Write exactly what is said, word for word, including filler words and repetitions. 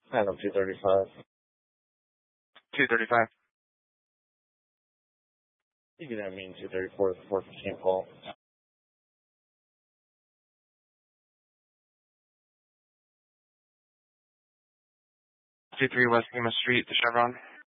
Handle two thirty-five. two thirty-five. You can have me in two thirty-four, the four fifteen call. two three West Lima Street, the Chevron.